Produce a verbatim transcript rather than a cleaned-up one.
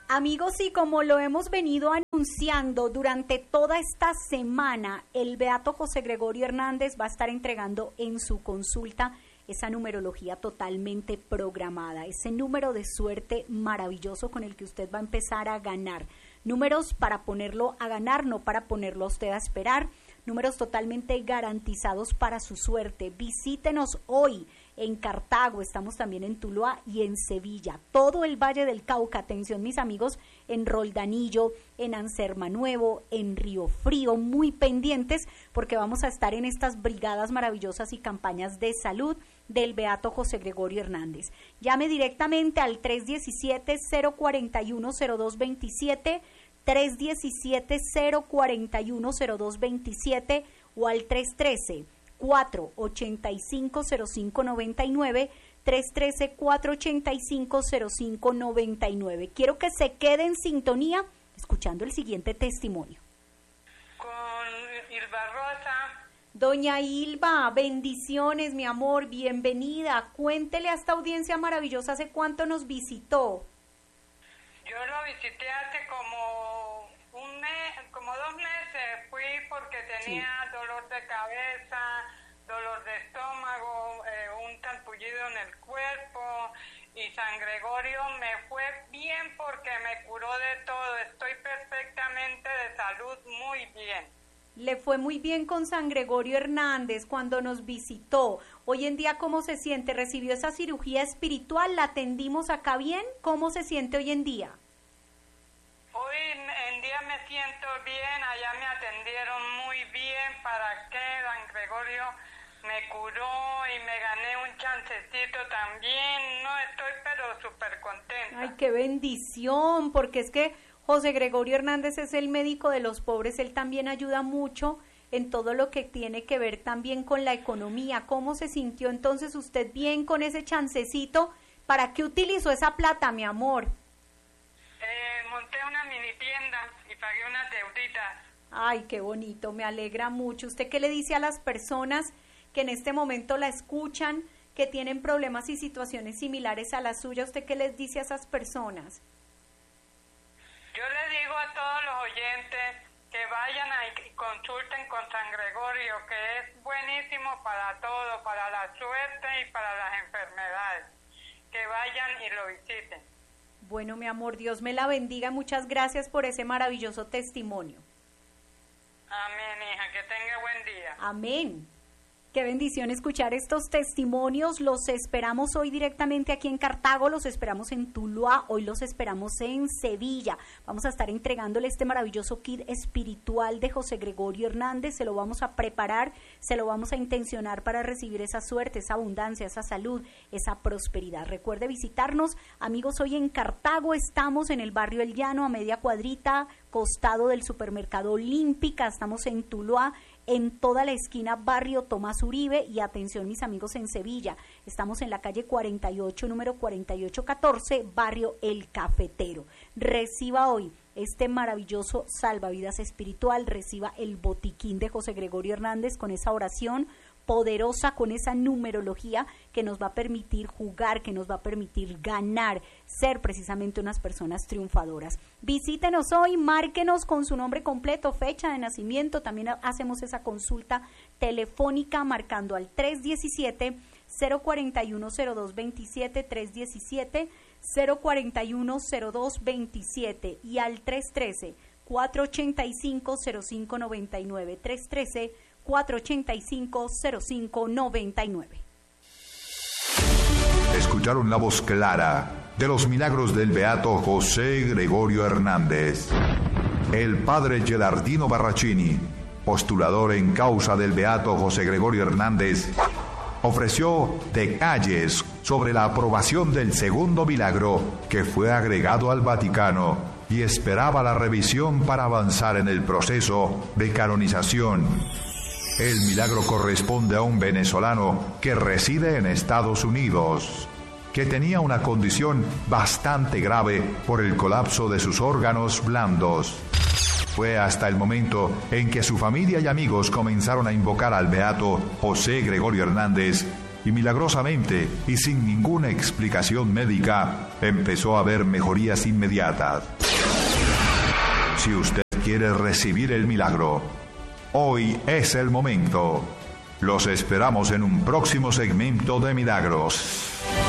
Amigos, y como lo hemos venido anunciando durante toda esta semana, el beato José Gregorio Hernández va a estar entregando en su consulta esa numerología totalmente programada, ese número de suerte maravilloso con el que usted va a empezar a ganar. Números para ponerlo a ganar, no para ponerlo a usted a esperar. Números totalmente garantizados para su suerte. Visítenos hoy en Cartago, estamos también en Tuluá y en Sevilla. Todo el Valle del Cauca, atención mis amigos, en Roldanillo, en Anserma Nuevo, en Río Frío, muy pendientes porque vamos a estar en estas brigadas maravillosas y campañas de salud del beato José Gregorio Hernández. Llame directamente al tres diecisiete, cero cuarenta y uno, cero dos veintisiete, tres diecisiete, cero cuarenta y uno, cero dos veintisiete o al tres trece, cuatro ochenta y cinco, cero cinco noventa y nueve, tres trece, cuatro ochenta y cinco, cero cinco noventa y nueve. Quiero que se quede en sintonía escuchando el siguiente testimonio. Con Ilva Rosa. Doña Ilva, bendiciones, mi amor, bienvenida. Cuéntele a esta audiencia maravillosa hace cuánto nos visitó. Yo lo visité hace como un mes, como dos meses. Fui porque tenía sí. dolor de cabeza, dolor de estómago, eh, un salpullido en el cuerpo, y San Gregorio me fue bien porque me curó de todo. Estoy perfectamente de salud, muy bien. Le fue muy bien con San Gregorio Hernández cuando nos visitó. Hoy en día, ¿cómo se siente? ¿Recibió esa cirugía espiritual? ¿La atendimos acá bien? ¿Cómo se siente hoy en día? Hoy en día me siento bien, allá me atendieron muy bien. ¿Para qué? San Gregorio me curó y me gané un chancecito también. No, estoy pero súper contenta. ¡Ay, qué bendición! Porque es que José Gregorio Hernández es el médico de los pobres, él también ayuda mucho en todo lo que tiene que ver también con la economía. ¿Cómo se sintió entonces usted bien con ese chancecito? ¿Para qué utilizó esa plata, mi amor? Eh, monté una mini tienda y pagué unas deuditas. Ay, qué bonito, me alegra mucho. ¿Usted qué le dice a las personas que en este momento la escuchan, que tienen problemas y situaciones similares a la suya? ¿Usted qué les dice a esas personas? Yo le digo a todos los oyentes que vayan y consulten con San Gregorio, que es buenísimo para todo, para la suerte y para las enfermedades. Que vayan y lo visiten. Bueno, mi amor, Dios me la bendiga. Muchas gracias por ese maravilloso testimonio. Amén, hija, que tenga buen día. Amén. Qué bendición escuchar estos testimonios. Los esperamos hoy directamente aquí en Cartago, los esperamos en Tuluá, hoy los esperamos en Sevilla. Vamos a estar entregándole este maravilloso kit espiritual de José Gregorio Hernández. Se lo vamos a preparar, se lo vamos a intencionar para recibir esa suerte, esa abundancia, esa salud, esa prosperidad. Recuerde visitarnos, amigos, hoy en Cartago. Estamos en el barrio El Llano, a media cuadrita, costado del supermercado Olímpica. Estamos en Tuluá, en toda la esquina barrio Tomás Uribe, y atención mis amigos en Sevilla, estamos en la calle cuarenta y ocho, número cuarenta y ocho catorce, barrio El Cafetero. Reciba hoy este maravilloso salvavidas espiritual, reciba el botiquín de José Gregorio Hernández con esa oración poderosa, con esa numerología que nos va a permitir jugar, que nos va a permitir ganar, ser precisamente unas personas triunfadoras. Visítenos hoy, márquenos con su nombre completo, fecha de nacimiento. También hacemos esa consulta telefónica marcando al tres diecisiete, cero cuarenta y uno, cero dos veintisiete, tres diecisiete, cero cuarenta y uno, cero dos veintisiete y al tres trece, cuatro ochenta y cinco, cero cinco noventa y nueve, tres trece, cuatro ochenta y cinco, cero cinco noventa y nueve. Escucharon la voz clara de los milagros del beato José Gregorio Hernández. El padre Gelardino Barracini, postulador en causa del beato José Gregorio Hernández, ofreció detalles sobre la aprobación del segundo milagro que fue agregado al Vaticano y esperaba la revisión para avanzar en el proceso de canonización. El milagro corresponde a un venezolano que reside en Estados Unidos, que tenía una condición bastante grave por el colapso de sus órganos blandos. Fue hasta el momento en que su familia y amigos comenzaron a invocar al beato José Gregorio Hernández y milagrosamente y sin ninguna explicación médica empezó a ver mejorías inmediatas. Si usted quiere recibir el milagro, hoy es el momento. Los esperamos en un próximo segmento de Milagros.